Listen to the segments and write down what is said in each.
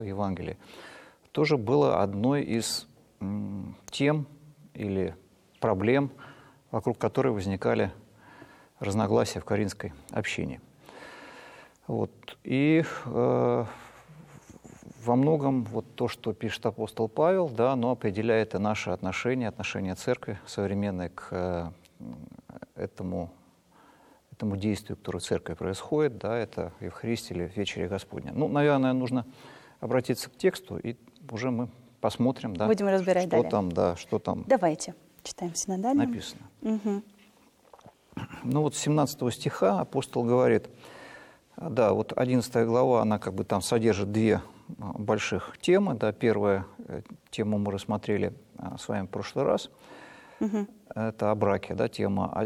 Евангелии, тоже было одной из тем или проблем, вокруг которой возникали разногласия в коринфской общине. Вот. И во многом вот то, что пишет апостол Павел, да, оно определяет и наши отношения, отношения церкви современной к этому действию, которое в церкви происходит, да, это Евхаристия или Вечеря Господня. Ну, наверное, нужно обратиться к тексту, и уже мы посмотрим, да, будем разбирать что далее. Там, да, что там Давайте читаем синодально. написано. Угу. Ну вот с 17 стиха апостол говорит, да, вот 11 глава, она как бы там содержит две больших темы. Да, первая тему мы рассмотрели с вами в прошлый раз. Угу. Это о браке, да, тема.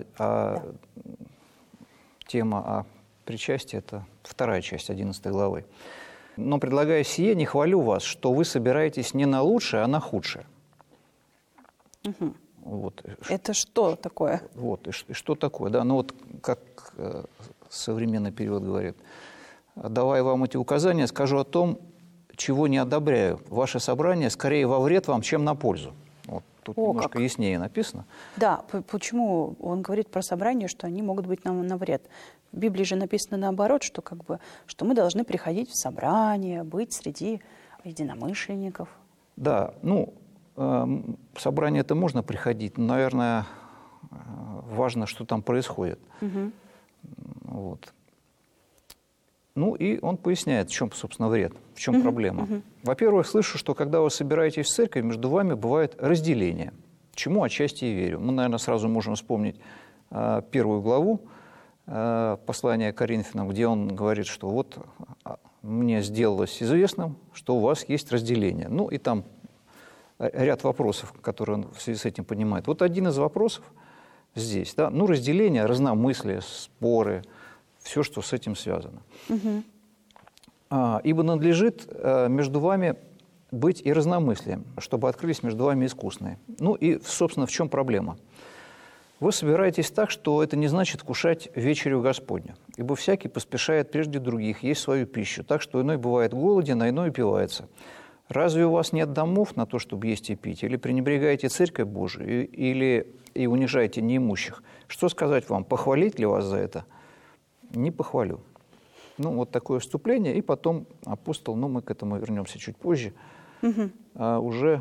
Тема о причастии – это вторая часть 11 главы. «Но, предлагая сие, не хвалю вас, что вы собираетесь не на лучшее, а на худшее». Угу. Вот. Это что такое? Вот, и что такое? Да, ну вот как современный перевод говорит, давая вам эти указания, скажу о том, чего не одобряю. Ваше собрание скорее во вред вам, чем на пользу. Вот тут немножко как яснее написано. Да, почему он говорит про собрание, что они могут быть нам на вред? В Библии же написано наоборот, что, что мы должны приходить в собрание, быть среди единомышленников. Да, ну, в собрание это можно приходить, но, наверное, важно, что там происходит. Угу. Вот. Ну, и он поясняет, в чем, собственно, вред, в чем проблема. Во-первых, слышу, что когда вы собираетесь в церковь, между вами бывает разделение, чему отчасти и верю. Мы, наверное, сразу можем вспомнить первую главу послания Коринфянам, где он говорит, что вот мне сделалось известным, что у вас есть разделение. Ну, и там ряд вопросов, которые он в связи с этим поднимает. Вот один из вопросов здесь, да, ну, разделение, разномыслие, споры, все, что с этим связано. Угу. «Ибо надлежит между вами быть и разномыслием, чтобы открылись между вами искусные». Ну и, собственно, в чем проблема? Вы собираетесь так, что это не значит вкушать вечерю Господню. «Ибо всякий поспешает прежде других есть свою пищу, так что иной бывает голоден, а иной упивается. Разве у вас нет домов на то, чтобы есть и пить? Или пренебрегаете Церковь Божию, или и унижаете неимущих? Что сказать вам, похвалить ли вас за это? Не похвалю». Ну, вот такое вступление, и потом апостол, ну, мы к этому вернемся чуть позже, уже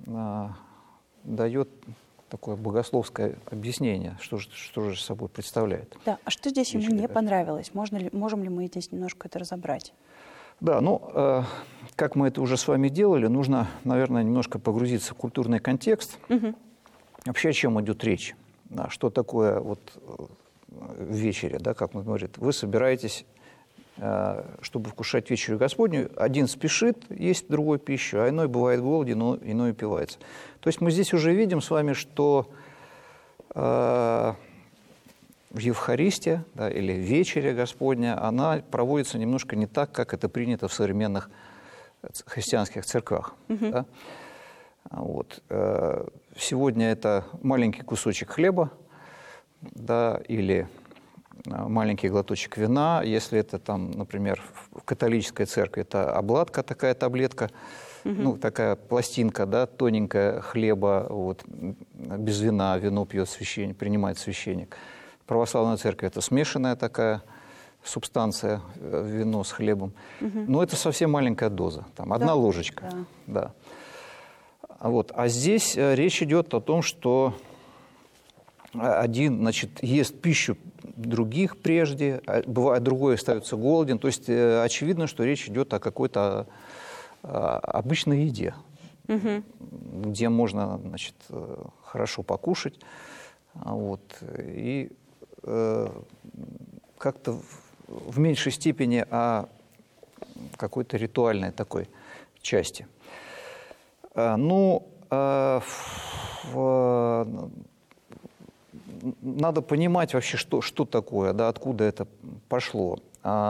дает такое богословское объяснение, что же собой представляет. Да, а что здесь ему не понравилось? Можем ли мы здесь немножко это разобрать? Да, ну, как мы это уже с вами делали, нужно, наверное, немножко погрузиться в культурный контекст. Вообще, о чем идет речь? Да, что такое вот в вечере, да, как он говорит, вы собираетесь, чтобы вкушать вечерю Господню, один спешит есть другую пищу, а иной бывает голоден, но иной упивается. То есть мы здесь уже видим с вами, что Евхаристия, да, или вечеря Господня, она проводится немножко не так, как это принято в современных христианских церквях. Да? Вот. Сегодня это маленький кусочек хлеба, да, или маленький глоточек вина. Если это, там, например, в католической церкви, это обладка, такая таблетка, ну, такая пластинка, да, тоненькая хлеба, вот, без вина, вино пьет священник, принимает священник. В православной церкви это смешанная такая субстанция, вино с хлебом. Но это совсем маленькая доза, там, одна ложечка. Да. Вот. А здесь речь идет о том, что один, значит, ест пищу других прежде, бывает, другой остается голоден. То есть очевидно, что речь идет о какой-то обычной еде, где можно, значит, хорошо покушать, вот, и как-то в меньшей степени о какой-то ритуальной такой части. Ну, надо понимать вообще, что такое, да, откуда это пошло.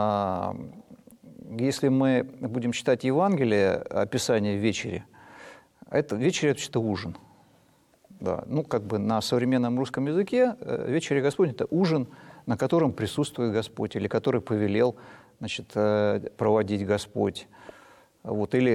Если мы будем читать Евангелие, описание вечери, вечеря – это ужин. Да. Ну, как бы на современном русском языке вечеря Господня – это ужин, на котором присутствует Господь, или который повелел, значит, проводить Господь. Вот, или